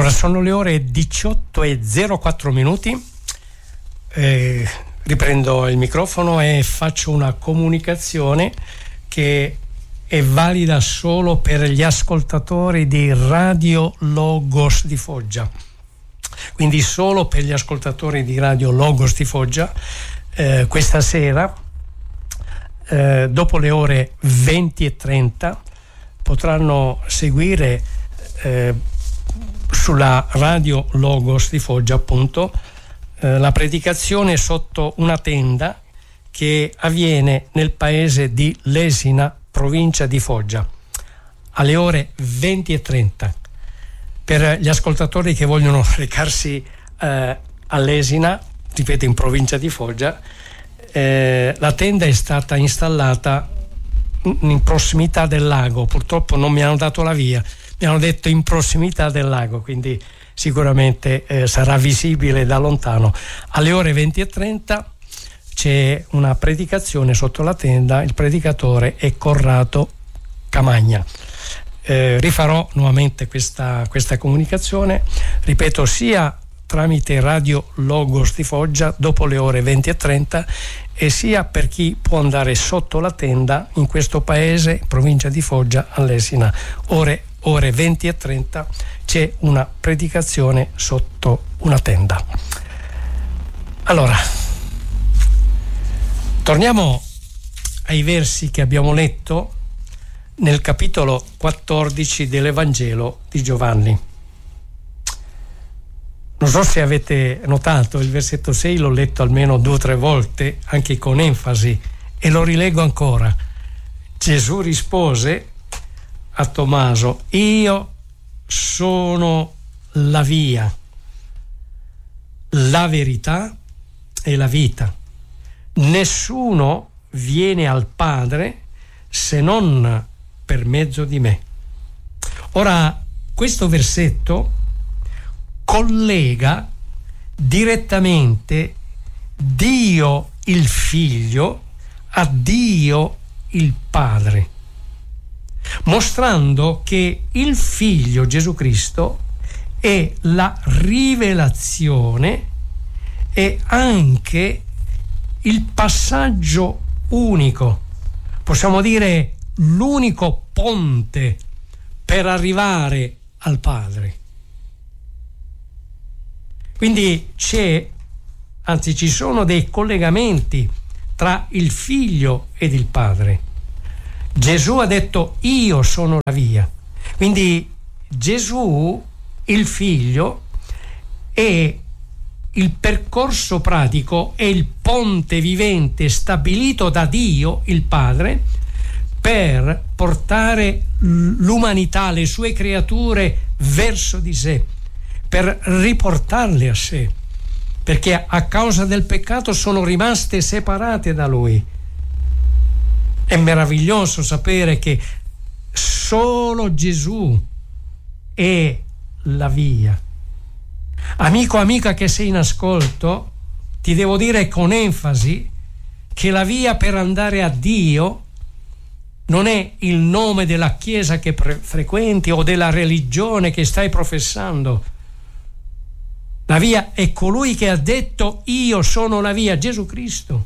Allora, sono le ore 18:04. Riprendo il microfono e faccio una comunicazione che è valida solo per gli ascoltatori di Radio Logos di Foggia. Quindi solo per gli ascoltatori di Radio Logos di Foggia questa sera, dopo le ore 20:30, potranno seguire sulla Radio Logos di Foggia, appunto, la predicazione sotto una tenda che avviene nel paese di Lesina, provincia di Foggia, alle ore 20:30. Per gli ascoltatori che vogliono recarsi a Lesina, ripeto, in provincia di Foggia, la tenda è stata installata in prossimità del lago. Purtroppo non mi hanno dato la via, mi hanno detto in prossimità del lago, quindi sicuramente sarà visibile da lontano. Alle ore 20:30 c'è una predicazione sotto la tenda, il predicatore è Corrado Camagna. Rifarò nuovamente questa comunicazione, ripeto, sia tramite Radio Logos di Foggia dopo le ore 20:30 e sia per chi può andare sotto la tenda in questo paese, provincia di Foggia, all'Esina. Ore 20:30 c'è una predicazione sotto una tenda. Allora, torniamo ai versi che abbiamo letto nel capitolo 14 dell'Evangelo di Giovanni. Non so se avete notato, il versetto 6 l'ho letto almeno 2 o 3 volte, anche con enfasi, e lo rileggo ancora. Gesù rispose a Tommaso: io sono la via, la verità e la vita. Nessuno viene al Padre se non per mezzo di me. Ora, questo versetto collega direttamente Dio il Figlio a Dio il Padre, mostrando che il Figlio Gesù Cristo è la rivelazione e anche il passaggio unico, possiamo dire l'unico ponte per arrivare al Padre. Quindi ci sono dei collegamenti tra il Figlio ed il Padre. Gesù ha detto: io sono la via. Quindi Gesù, il Figlio, è il percorso pratico, è il ponte vivente stabilito da Dio, il Padre, per portare l'umanità, le sue creature, verso di sé, per riportarle a sé, perché a causa del peccato sono rimaste separate da Lui. È meraviglioso sapere che solo Gesù è la via. Amico, amica che sei in ascolto, ti devo dire con enfasi che la via per andare a Dio non è il nome della chiesa che frequenti o della religione che stai professando. La via è colui che ha detto: io sono la via, Gesù Cristo.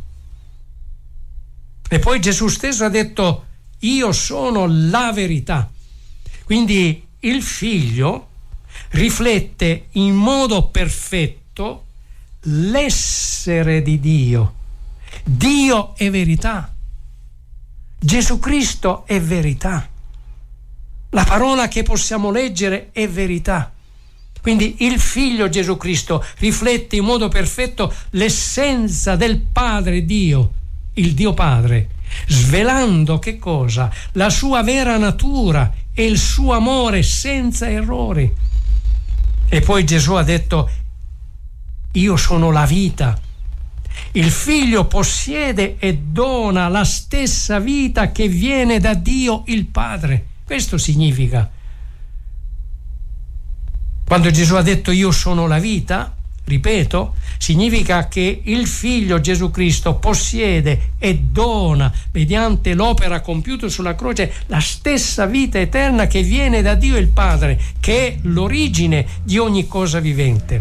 E poi Gesù stesso ha detto: io sono la verità. Quindi il Figlio riflette in modo perfetto l'essere di Dio. Dio è verità. Gesù Cristo è verità. La parola che possiamo leggere è verità. Quindi il Figlio Gesù Cristo riflette in modo perfetto l'essenza del Padre Dio, il Dio Padre, svelando che cosa? La sua vera natura e il suo amore senza errori. E poi Gesù ha detto: io sono la vita. Il Figlio possiede e dona la stessa vita che viene da Dio il Padre. Questo significa. Quando Gesù ha detto: io sono la vita, ripeto, significa che il Figlio Gesù Cristo possiede e dona, mediante l'opera compiuta sulla croce, la stessa vita eterna che viene da Dio il Padre, che è l'origine di ogni cosa vivente.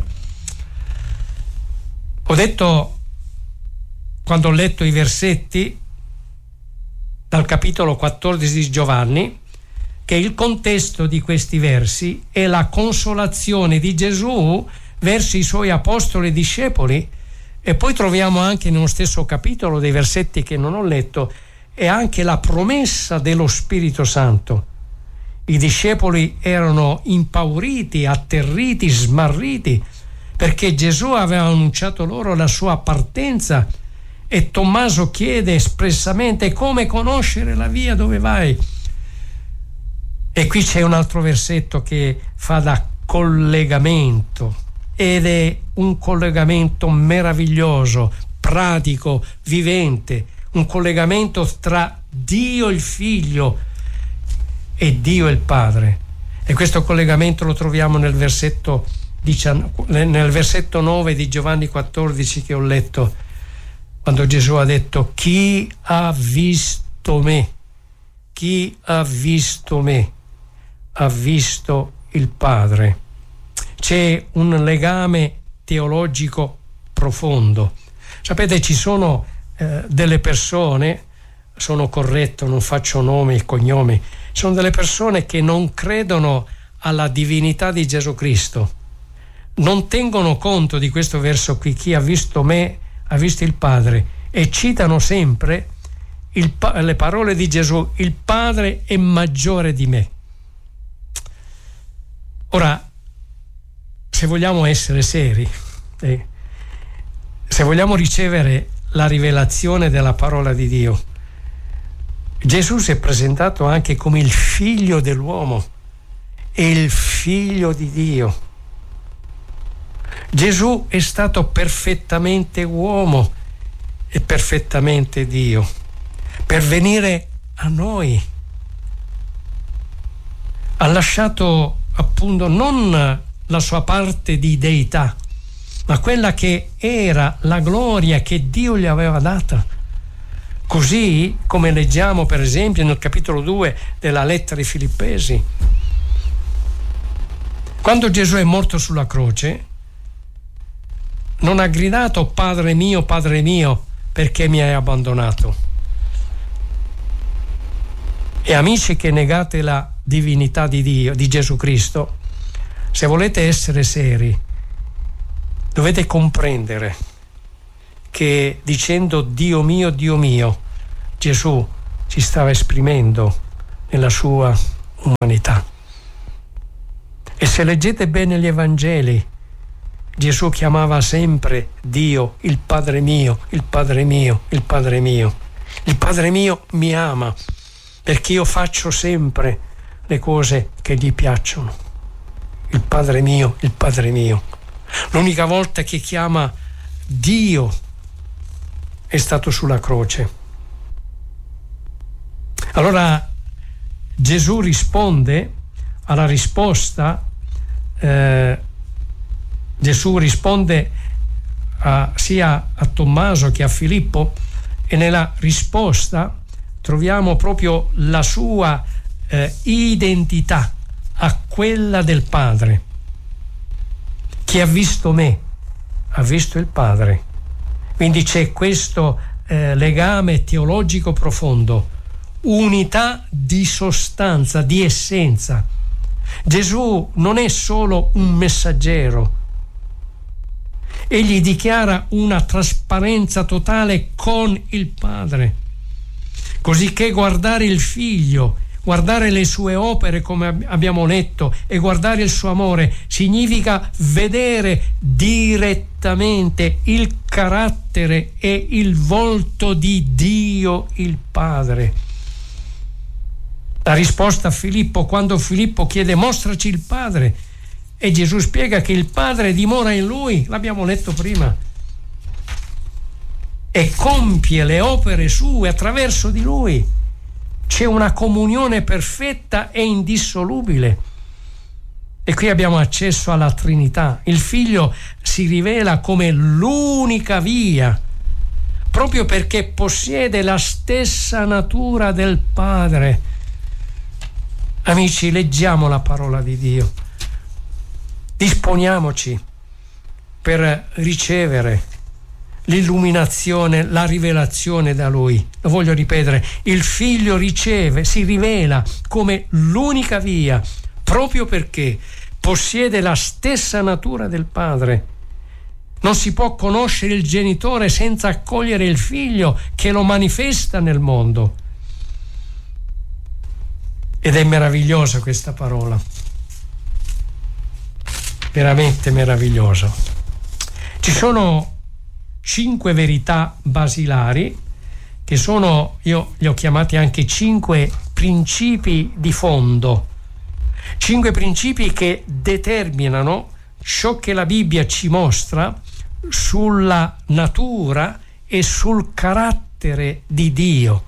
Ho detto, quando ho letto i versetti dal capitolo 14 di Giovanni, che il contesto di questi versi è la consolazione di Gesù verso i suoi apostoli e discepoli, e poi troviamo anche nello stesso capitolo dei versetti che non ho letto e anche la promessa dello Spirito Santo. I discepoli erano impauriti, atterriti, smarriti, perché Gesù aveva annunciato loro la sua partenza, e Tommaso chiede espressamente: come conoscere la via dove vai? E qui c'è un altro versetto che fa da collegamento, ed è un collegamento meraviglioso, pratico, vivente, un collegamento tra Dio il Figlio e Dio il Padre. E questo collegamento lo troviamo nel versetto 9 di Giovanni 14 che ho letto, quando Gesù ha detto: chi ha visto me, chi ha visto me, ha visto il Padre. C'è un legame teologico profondo. Sapete, ci sono delle persone, sono corretto, non faccio nomi e cognomi, sono delle persone che non credono alla divinità di Gesù Cristo, non tengono conto di questo verso qui: chi ha visto me ha visto il Padre, e citano sempre le parole di Gesù: il Padre è maggiore di me. Ora, se vogliamo essere seri, se vogliamo ricevere la rivelazione della parola di Dio, Gesù si è presentato anche come il Figlio dell'uomo e il Figlio di Dio. Gesù è stato perfettamente uomo e perfettamente Dio per venire a noi. Ha lasciato appunto non la sua parte di deità, ma quella che era la gloria che Dio gli aveva data. Così come leggiamo per esempio nel capitolo 2 della lettera ai Filippesi. Quando Gesù è morto sulla croce, non ha gridato: Padre mio, perché mi hai abbandonato. E amici che negate la divinità di Dio, di Gesù Cristo, se volete essere seri, dovete comprendere che dicendo Dio mio, Gesù si stava esprimendo nella sua umanità. E se leggete bene gli Evangeli, Gesù chiamava sempre Dio il Padre mio, il Padre mio, il Padre mio. Il Padre mio mi ama perché io faccio sempre le cose che gli piacciono. Il Padre mio, il Padre mio. L'unica volta che chiama Dio è stato sulla croce. Allora Gesù risponde alla risposta, Gesù risponde sia a Tommaso che a Filippo, e nella risposta troviamo proprio la sua identità a quella del Padre. Chi ha visto me ha visto il Padre. Quindi c'è questo legame teologico profondo, unità di sostanza, di essenza. Gesù non è solo un messaggero, egli dichiara una trasparenza totale con il Padre, così che guardare il Figlio, guardare le sue opere, come abbiamo letto, e guardare il suo amore significa vedere direttamente il carattere e il volto di Dio il Padre. La risposta a Filippo, quando Filippo chiede mostraci il Padre, e Gesù spiega che il Padre dimora in lui, l'abbiamo letto prima, e compie le opere sue attraverso di lui. C'è una comunione perfetta e indissolubile. E qui abbiamo accesso alla Trinità. Il Figlio si rivela come l'unica via, proprio perché possiede la stessa natura del Padre. Amici, leggiamo la parola di Dio. Disponiamoci per ricevere l'illuminazione, la rivelazione da Lui. Lo voglio ripetere, il Figlio si rivela come l'unica via, proprio perché possiede la stessa natura del Padre. Non si può conoscere il genitore senza accogliere il Figlio che lo manifesta nel mondo. Ed è meravigliosa questa parola, veramente meravigliosa. Ci sono 5 verità basilari che sono, io li ho chiamati anche 5 principi di fondo, 5 principi che determinano ciò che la Bibbia ci mostra sulla natura e sul carattere di Dio.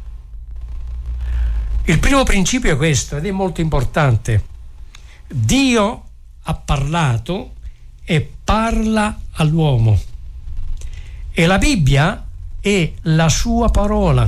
Il primo principio è questo, ed è molto importante. Dio ha parlato e parla all'uomo. E la Bibbia è la sua parola,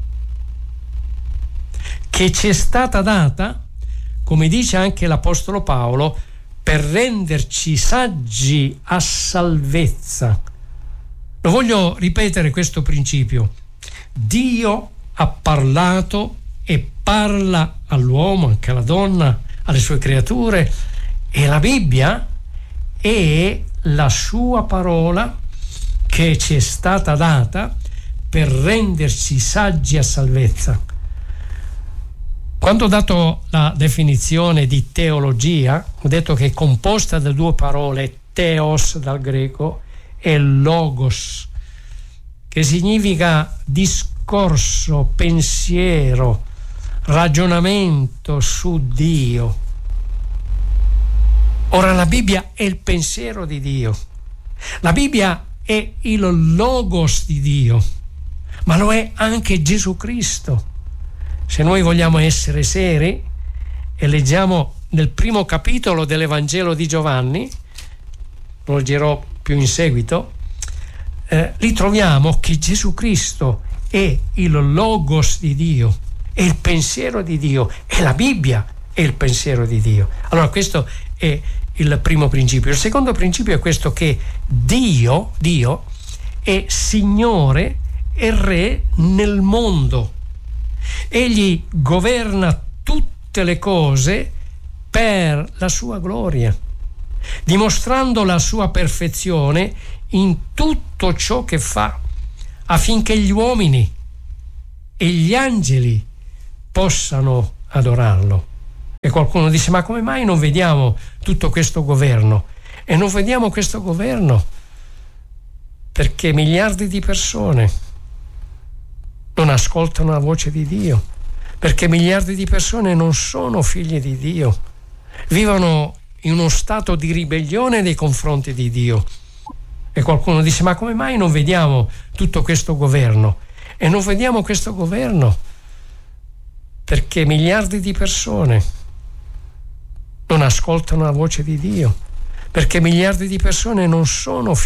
che ci è stata data, come dice anche l'Apostolo Paolo, per renderci saggi a salvezza. Lo voglio ripetere questo principio. Dio ha parlato e parla all'uomo, anche alla donna, alle sue creature, e la Bibbia è la sua parola che ci è stata data per renderci saggi a salvezza. Quando ho dato la definizione di teologia, ho detto che è composta da 2 parole, theos dal greco e logos, che significa discorso, pensiero, ragionamento su Dio. Ora, la Bibbia è il pensiero di Dio, la Bibbia è il logos di Dio, ma lo è anche Gesù Cristo. Se noi vogliamo essere seri e leggiamo nel primo capitolo dell'Evangelo di Giovanni, lo leggerò più in seguito, lì troviamo che Gesù Cristo è il logos di Dio, è il pensiero di Dio, e la Bibbia è il pensiero di Dio. Allora, questo è il primo principio. Il secondo principio è questo, che Dio è Signore e Re nel mondo. Egli governa tutte le cose per la sua gloria, dimostrando la sua perfezione in tutto ciò che fa, affinché gli uomini e gli angeli possano adorarlo. E qualcuno dice: ma come mai non vediamo tutto questo governo? E non vediamo questo governo perché miliardi di persone non ascoltano la voce di Dio, perché miliardi di persone non sono figli di Dio, vivono in uno stato di ribellione nei confronti di Dio. E qualcuno dice: ma come mai non vediamo tutto questo governo? E non vediamo questo governo perché miliardi di persone non ascoltano la voce di Dio, perché miliardi di persone non sono